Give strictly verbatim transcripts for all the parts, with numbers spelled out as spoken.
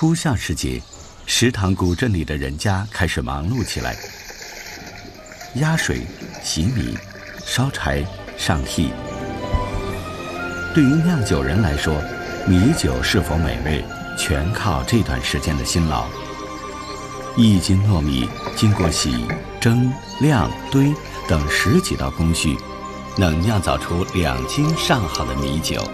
初夏时节，石塘古镇里的人家开始忙碌起来，压水、洗米、烧柴、上屉。对于酿酒人来说，米酒是否美味，全靠这段时间的辛劳。一斤糯米经过洗、蒸、晾、堆等十几道工序，能酿造出两斤上好的米酒。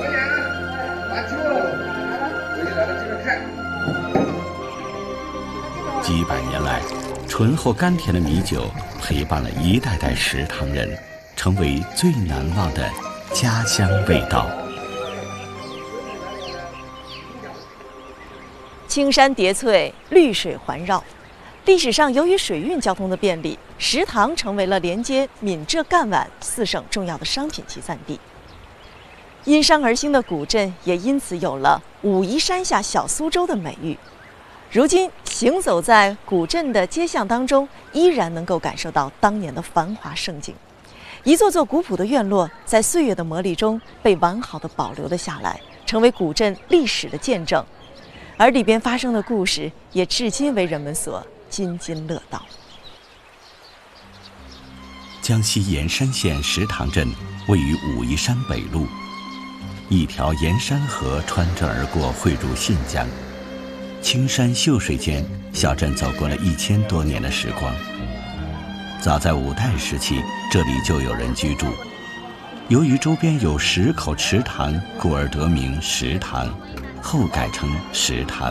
几百年来，醇厚甘甜的米酒陪伴了一代代石塘人，成为最难忘的家乡味道。 青山叠翠，绿水环绕。历史上，由于水运交通的便利，石塘成为了连接闽浙赣皖四省重要的商品集散地。因山而兴的古镇也因此有了“武夷山下小苏州”的美誉。如今，行走在古镇的街巷当中，依然能够感受到当年的繁华盛景。一座座古朴的院落，在岁月的磨砺中被完好地保留了下来，成为古镇历史的见证。而里边发生的故事，也至今为人们所津津乐道。 江西盐山县石塘镇位于武夷山北麓，一条盐山河穿着而过，汇入信江。青山秀水间，小镇走过了一千多年的时光。早在五代时期，这里就有人居住。由于周边有十口池塘，故而得名石塘，后改成石塘。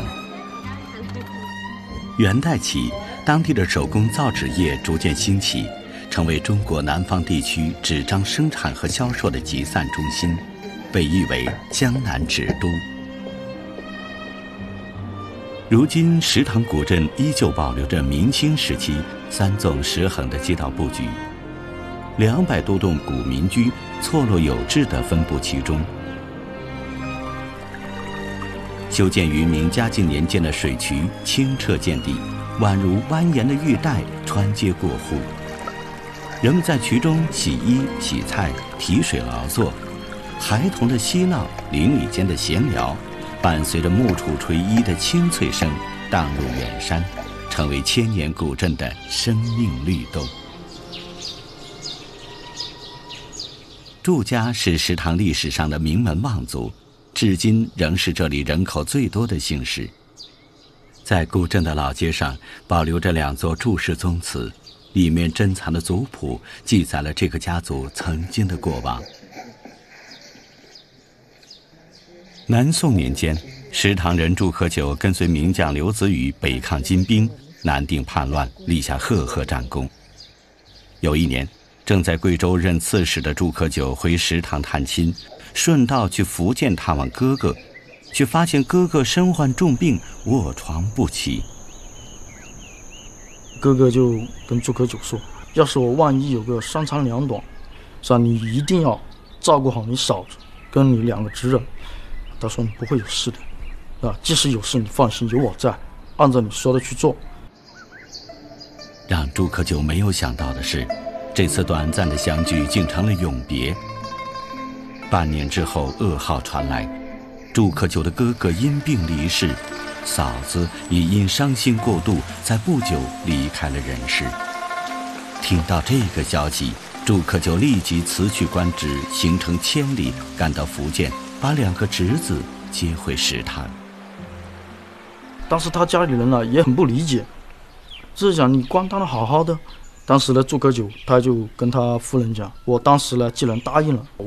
元代起，当地的手工造纸业逐渐兴起，成为中国南方地区纸张生产和销售的集散中心，被誉为江南纸都。如今，石塘古镇依旧保留着明清时期三纵十横的街道布局，两百多栋古民居错落有致地分布其中。修建于明嘉靖年间的水渠清澈见底，宛如蜿蜒的玉带穿街过户。人们在渠中洗衣、洗菜、提水劳作，孩童的嬉闹、邻里间的闲聊，伴随着木杵锤衣的清脆声，荡入远山，成为千年古镇的生命律动。祝家是石塘历史上的名门望族，至今仍是这里人口最多的姓氏。在古镇的老街上，保留着两座祝氏宗祠，里面珍藏的族谱记载了这个家族曾经的过往。南宋年间，石塘人祝可久跟随名将刘子宇北抗金兵，南定叛乱，立下赫赫战功。有一年，正在贵州任刺史的祝可久回石塘探亲，顺道去福建探望哥哥，却发现哥哥身患重病，卧床不起。 哥哥就跟祝可久说：“要是我万一有个三长两短，是吧？你一定要照顾好你嫂子跟你两个侄儿。他说你不会有事的，啊，即使有事你放心，有我在，按照你说的去做。” 让祝可久没有想到的是，这次短暂的相聚竟成了永别。半年之后，噩耗传来，祝可久的哥哥因病离世，嫂子也因伤心过度，在不久离开了人世。听到这个消息，祝可久立即辞去官职，行程千里赶到福建，把两个侄子接回石塘。 当时他家里人呢也很不理解，就是讲你官当得好好的。当时呢，祝可久他就跟他夫人讲：“我当时呢既然答应了，